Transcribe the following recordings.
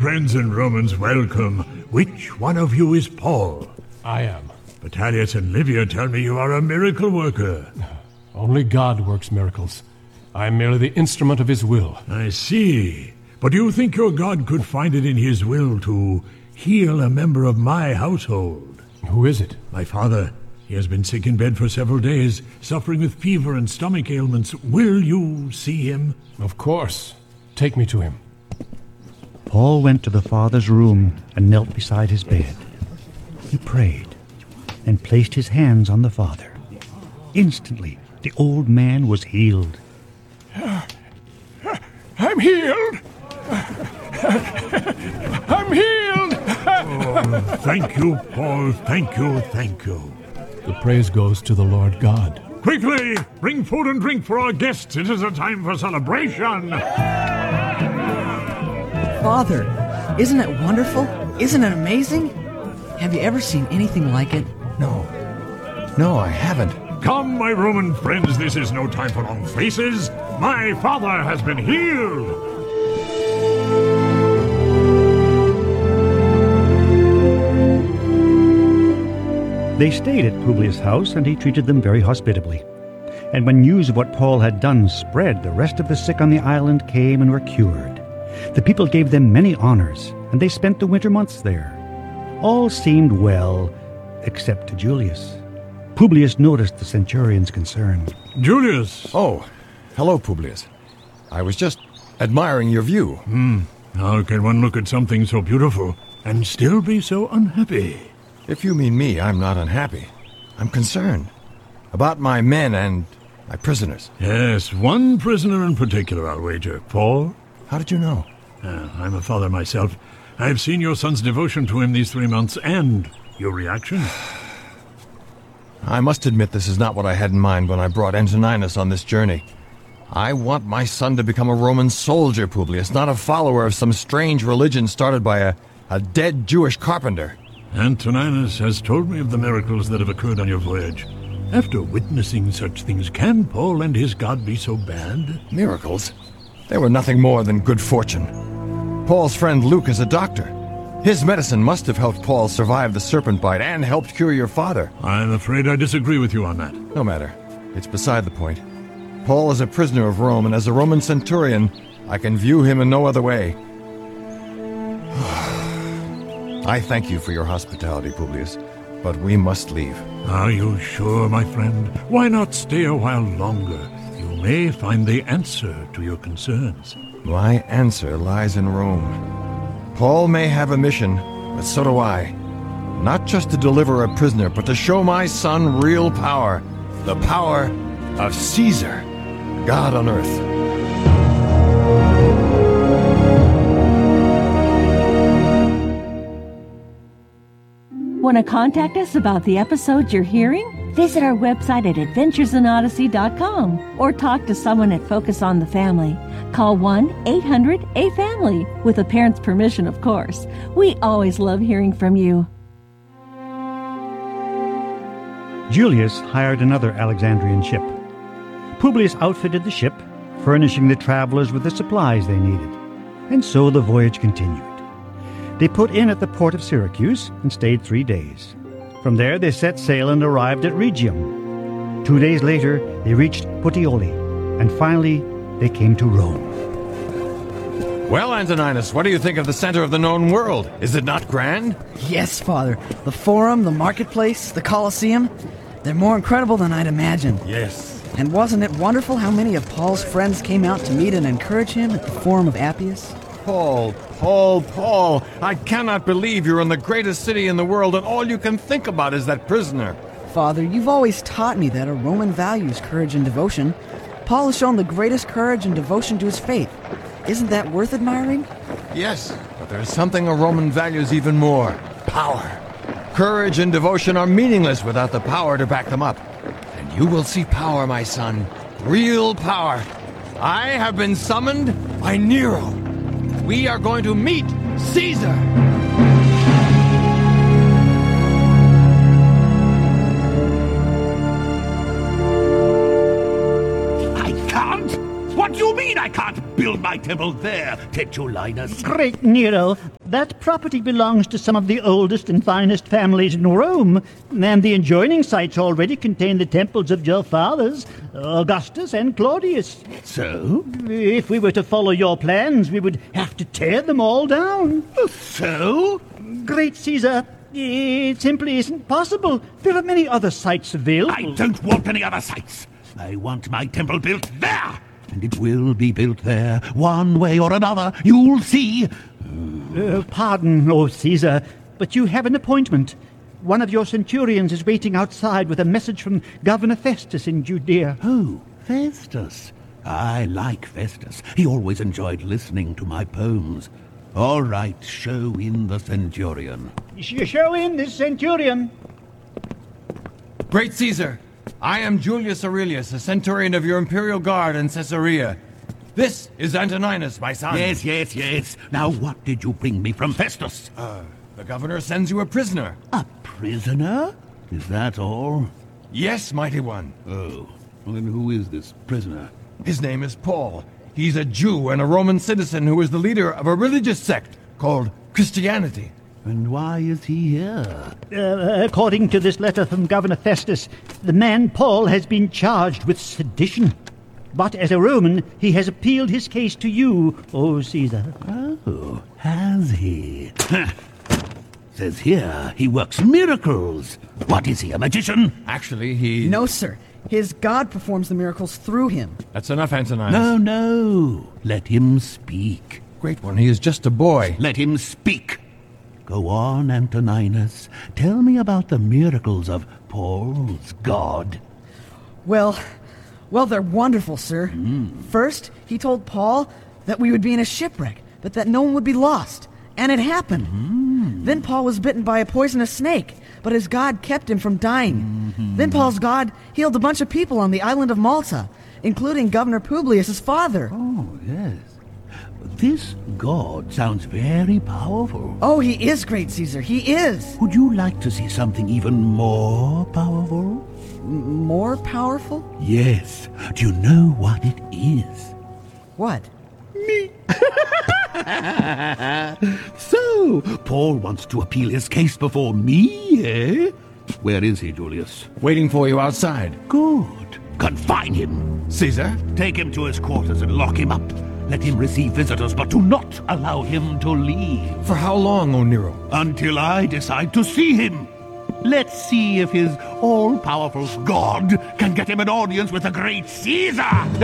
friends and Romans, welcome. Which one of you is Paul? I am. Vitellius and Livia tell me you are a miracle worker. Only God works miracles. I am merely the instrument of his will. I see. But do you think your God could find it in his will to heal a member of my household? Who is it? My father. He has been sick in bed for several days, suffering with fever and stomach ailments. Will you see him? Of course. Take me to him. Paul went to the father's room and knelt beside his bed. He prayed and placed his hands on the father. Instantly, the old man was healed. I'm healed! I'm healed! Oh, thank you, Paul. Thank you, thank you. The praise goes to the Lord God. Quickly, bring food and drink for our guests. It is a time for celebration. Father, isn't it wonderful? Isn't it amazing? Have you ever seen anything like it? No, I haven't. Come, my Roman friends, this is no time for long faces. My father has been healed. They stayed at Publius' house, and he treated them very hospitably. And when news of what Paul had done spread, the rest of the sick on the island came and were cured. The people gave them many honors, and they spent the winter months there. All seemed well, except to Julius. Publius noticed the centurion's concern. Julius! Oh, hello, Publius. I was just admiring your view. How can one look at something so beautiful and still be so unhappy? If you mean me, I'm not unhappy. I'm concerned about my men and my prisoners. Yes, one prisoner in particular, I'll wager. Paul? How did you know? I'm a father myself. I've seen your son's devotion to him these 3 months, and your reaction. I must admit this is not what I had in mind when I brought Antoninus on this journey. I want my son to become a Roman soldier, Publius, not a follower of some strange religion started by a dead Jewish carpenter. Antoninus has told me of the miracles that have occurred on your voyage. After witnessing such things, can Paul and his God be so bad? Miracles? They were nothing more than good fortune. Paul's friend Luke is a doctor. His medicine must have helped Paul survive the serpent bite and helped cure your father. I'm afraid I disagree with you on that. No matter. It's beside the point. Paul is a prisoner of Rome, and as a Roman centurion, I can view him in no other way. I thank you for your hospitality, Publius, but we must leave. Are you sure, my friend? Why not stay a while longer? You may find the answer to your concerns. My answer lies in Rome. Paul may have a mission, but so do I. Not just to deliver a prisoner, but to show my son real power. The power of Caesar, God on earth. Want to contact us about the episodes you're hearing? Visit our website at adventuresinodyssey.com or talk to someone at Focus on the Family. Call 1-800-A-FAMILY, with a parent's permission, of course. We always love hearing from you. Julius hired another Alexandrian ship. Publius outfitted the ship, furnishing the travelers with the supplies they needed. And so the voyage continued. They put in at the port of Syracuse and stayed 3 days. From there they set sail and arrived at Rhegium. 2 days later they reached Puteoli, and finally they came to Rome. Well, Antoninus, what do you think of the center of the known world? Is it not grand? Yes, Father. The Forum, the Marketplace, the Colosseum, they're more incredible than I'd imagined. Yes. And wasn't it wonderful how many of Paul's friends came out to meet and encourage him at the Forum of Appius? Paul, I cannot believe you're in the greatest city in the world and all you can think about is that prisoner. Father, you've always taught me that a Roman values courage and devotion. Paul has shown the greatest courage and devotion to his faith. Isn't that worth admiring? Yes, but there's something a Roman values even more. Power. Courage and devotion are meaningless without the power to back them up. And you will see power, my son. Real power. I have been summoned by Nero. We are going to meet Caesar. I can't? What do you mean I can't? build my temple there, Tertullinus. Great Nero, that property belongs to some of the oldest and finest families in Rome, and the adjoining sites already contain the temples of your fathers, Augustus and Claudius. So? If we were to follow your plans, we would have to tear them all down. So? Great Caesar, it simply isn't possible. There are many other sites available. I don't want any other sites. I want my temple built there. And it will be built there, one way or another. You'll see. Pardon, O Caesar, but you have an appointment. One of your centurions is waiting outside with a message from Governor Festus in Judea. Oh, Festus. I like Festus. He always enjoyed listening to my poems. All right, show in the centurion. Show in this centurion. Great Caesar, I am Julius Aurelius, a centurion of your imperial guard in Caesarea. This is Antoninus, my son. Yes. Now what did you bring me from Festus? The governor sends you a prisoner. A prisoner? Is that all? Yes, mighty one. Oh, well, then who is this prisoner? His name is Paul. He's a Jew and a Roman citizen who is the leader of a religious sect called Christianity. And why is he here? According to this letter from Governor Festus, the man Paul has been charged with sedition. But as a Roman, he has appealed his case to you, O Caesar. Oh, has he? Says here he works miracles. What is he, a magician? Actually, he... No, sir. His God performs the miracles through him. That's enough, Antoninus. No. Let him speak. Great one, he is just a boy. Let him speak. Go on, Antoninus. Tell me about the miracles of Paul's God. Well, they're wonderful, sir. First, he told Paul that we would be in a shipwreck, but that no one would be lost. And it happened. Then Paul was bitten by a poisonous snake, but his God kept him from dying. Then Paul's God healed a bunch of people on the island of Malta, including Governor Publius' father. Oh, yes. This God sounds very powerful. Oh, he is, Great Caesar. He is. Would you like to see something even more powerful? More powerful? Yes. Do you know what it is? What? Me. So, Paul wants to appeal his case before me, eh? Where is he, Julius? Waiting for you outside. Good. Confine him. Caesar? Take him to his quarters and lock him up. Let him receive visitors, but do not allow him to leave. For how long, O Nero? Until I decide to see him. Let's see if his all-powerful God can get him an audience with the great Caesar!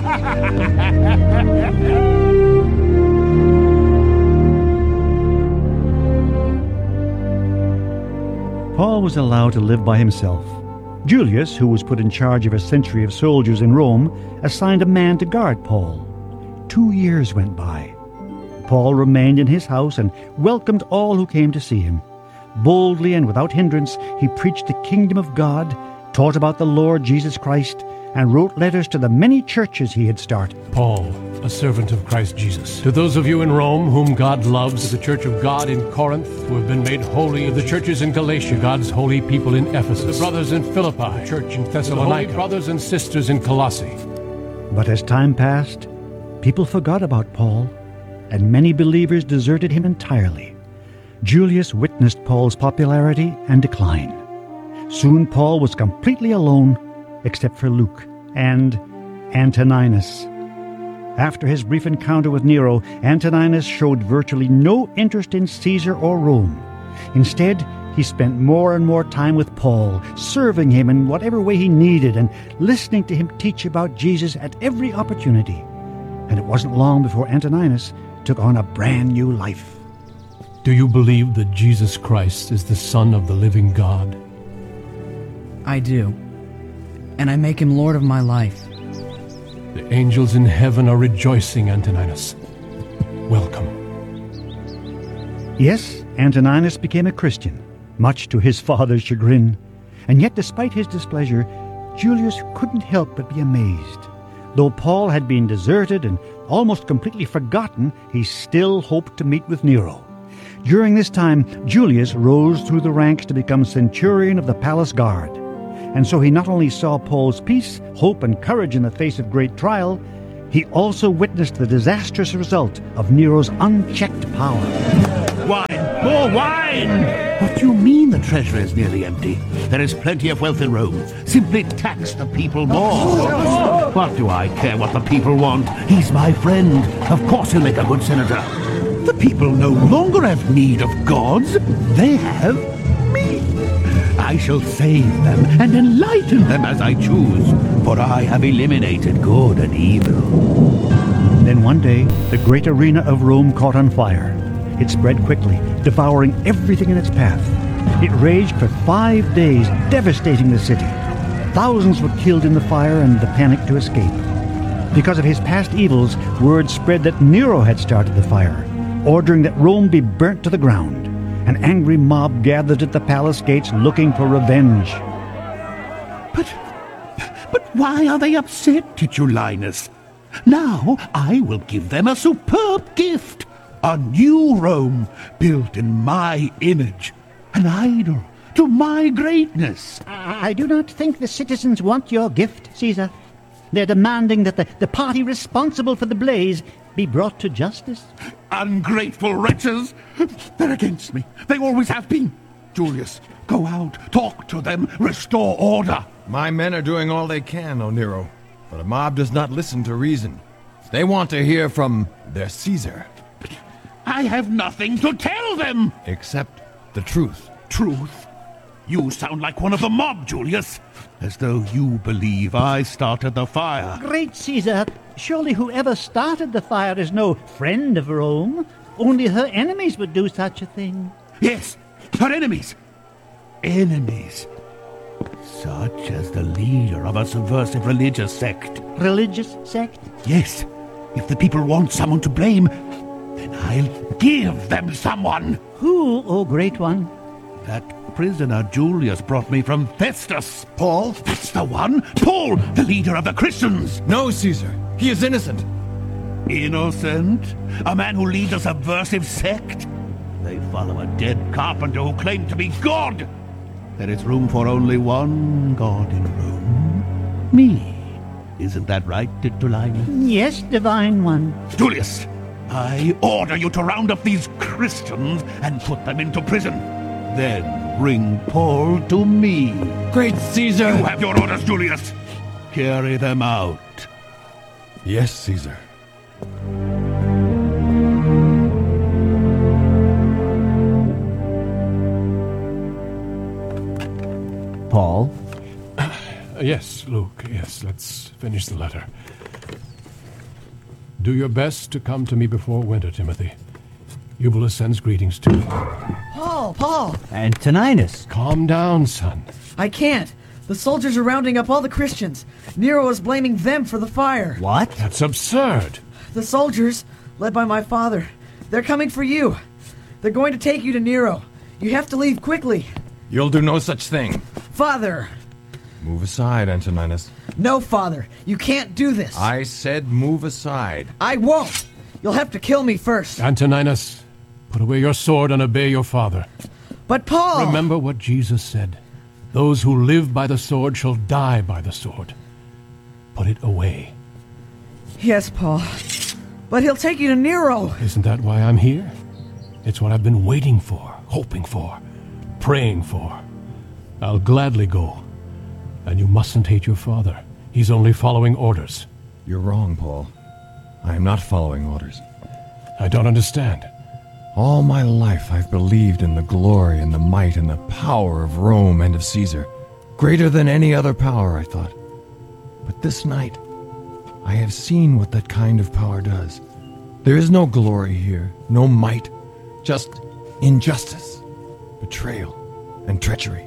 Paul was allowed to live by himself. Julius, who was put in charge of a century of soldiers in Rome, assigned a man to guard Paul. 2 years went by. Paul remained in his house and welcomed all who came to see him. Boldly and without hindrance, he preached the kingdom of God, taught about the Lord Jesus Christ, and wrote letters to the many churches he had started. Paul, a servant of Christ Jesus. To those of you in Rome whom God loves, to the church of God in Corinth who have been made holy, to the churches in Galatia, God's holy people in Ephesus, the brothers in Philippi, the church in Thessalonica, brothers and sisters in Colossae. But as time passed, people forgot about Paul, and many believers deserted him entirely. Julius witnessed Paul's popularity and decline. Soon Paul was completely alone, except for Luke and Antoninus. After his brief encounter with Nero, Antoninus showed virtually no interest in Caesar or Rome. Instead, he spent more and more time with Paul, serving him in whatever way he needed and listening to him teach about Jesus at every opportunity. And it wasn't long before Antoninus took on a brand new life. Do you believe that Jesus Christ is the Son of the living God? I do. And I make him Lord of my life. The angels in heaven are rejoicing, Antoninus. Welcome. Yes, Antoninus became a Christian, much to his father's chagrin. And yet, despite his displeasure, Julius couldn't help but be amazed. Though Paul had been deserted and almost completely forgotten, he still hoped to meet with Nero. During this time, Julius rose through the ranks to become centurion of the palace guard. And so he not only saw Paul's peace, hope, and courage in the face of great trial, he also witnessed the disastrous result of Nero's unchecked power. Wine! More wine! What do you mean the treasury is nearly empty? There is plenty of wealth in Rome. Simply tax the people more. What do I care what the people want? He's my friend. Of course he'll make a good senator. The people no longer have need of gods. They have me. I shall save them and enlighten them as I choose, for I have eliminated good and evil. Then one day, the great arena of Rome caught on fire. It spread quickly, devouring everything in its path. It raged for 5 days, devastating the city. Thousands were killed in the fire and the panic to escape. Because of his past evils, word spread that Nero had started the fire, ordering that Rome be burnt to the ground. An angry mob gathered at the palace gates looking for revenge. But why are they upset, Titulinus? Now I will give them a superb gift. A new Rome, built in my image. An idol to my greatness. I do not think the citizens want your gift, Caesar. They're demanding that the party responsible for the blaze be brought to justice. Ungrateful wretches! They're against me. They always have been. Julius, go out, talk to them, restore order. My men are doing all they can, O Nero, but a mob does not listen to reason. They want to hear from their Caesar. I have nothing to tell them. Except the truth. Truth? You sound like one of the mob, Julius. As though you believe I started the fire. Great Caesar, surely whoever started the fire is no friend of Rome. Only her enemies would do such a thing. Yes, her enemies. Enemies. Such as the leader of a subversive religious sect. Religious sect? Yes. If the people want someone to blame, then I'll give them someone. Who, O great one? That prisoner Julius brought me from Festus. Paul? That's the one. Paul, the leader of the Christians. No, Caesar. He is innocent. Innocent? A man who leads a subversive sect? They follow a dead carpenter who claimed to be God. There is room for only one God in Rome. Me. Isn't that right, Titulinus? Yes, divine one. Julius, I order you to round up these Christians and put them into prison. Then bring Paul to me. Great Caesar! You have your orders, Julius. Carry them out. Yes, Caesar. Paul? Yes, Luke, yes, let's finish the letter. Do your best to come to me before winter, Timothy. Eubulus sends greetings to you. Paul! Antoninus. Calm down, son. I can't. The soldiers are rounding up all the Christians. Nero is blaming them for the fire. What? That's absurd. The soldiers, led by my father, they're coming for you. They're going to take you to Nero. You have to leave quickly. You'll do no such thing. Father! Move aside, Antoninus. No, Father. You can't do this. I said move aside. I won't. You'll have to kill me first. Antoninus, put away your sword and obey your father. But Paul... Remember what Jesus said. Those who live by the sword shall die by the sword. Put it away. Yes, Paul. But he'll take you to Nero. Isn't that why I'm here? It's what I've been waiting for, hoping for, praying for. I'll gladly go. And you mustn't hate your father. He's only following orders. You're wrong, Paul. I am not following orders. I don't understand. All my life I've believed in the glory and the might and the power of Rome and of Caesar. Greater than any other power, I thought. But this night, I have seen what that kind of power does. There is no glory here, no might, just injustice, betrayal, and treachery.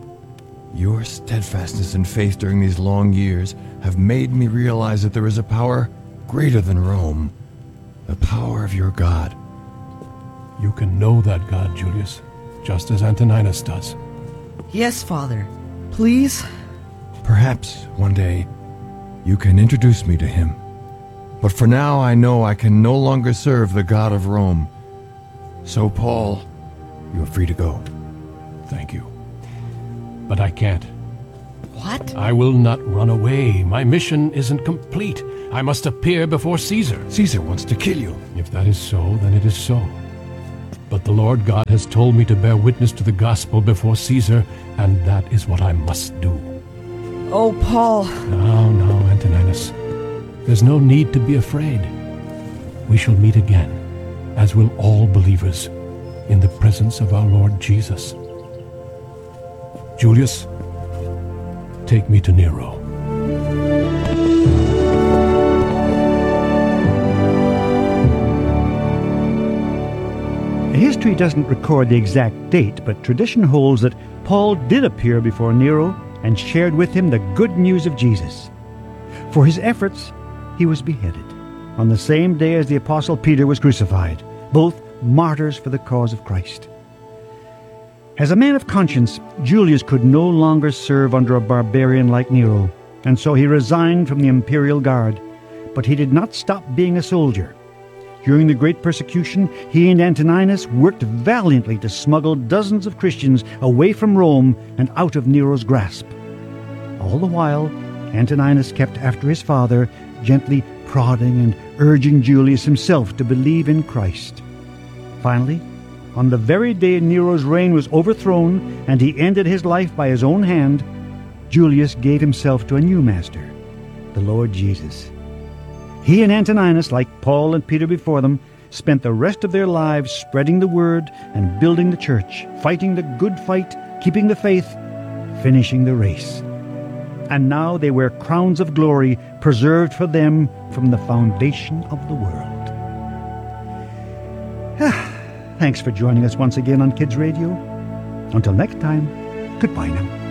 Your steadfastness and faith during these long years have made me realize that there is a power greater than Rome, the power of your God. You can know that God, Julius, just as Antoninus does. Yes, Father. Please? Perhaps one day you can introduce me to him. But for now I know I can no longer serve the God of Rome. So, Paul, you are free to go. Thank you. But I can't. What? I will not run away. My mission isn't complete. I must appear before Caesar. Caesar wants to kill you. If that is so, then it is so. But the Lord God has told me to bear witness to the gospel before Caesar, and that is what I must do. Oh, Paul. No, Antoninus. There's no need to be afraid. We shall meet again, as will all believers, in the presence of our Lord Jesus. Julius, take me to Nero. History doesn't record the exact date, but tradition holds that Paul did appear before Nero and shared with him the good news of Jesus. For his efforts, he was beheaded on the same day as the Apostle Peter was crucified, both martyrs for the cause of Christ. As a man of conscience, Julius could no longer serve under a barbarian like Nero, and so he resigned from the imperial guard. But he did not stop being a soldier. During the Great Persecution, he and Antoninus worked valiantly to smuggle dozens of Christians away from Rome and out of Nero's grasp. All the while, Antoninus kept after his father, gently prodding and urging Julius himself to believe in Christ. Finally, on the very day Nero's reign was overthrown and he ended his life by his own hand, Julius gave himself to a new master, the Lord Jesus. He and Antoninus, like Paul and Peter before them, spent the rest of their lives spreading the word and building the church, fighting the good fight, keeping the faith, finishing the race. And now they wear crowns of glory preserved for them from the foundation of the world. Thanks for joining us once again on Kids Radio. Until next time, goodbye now.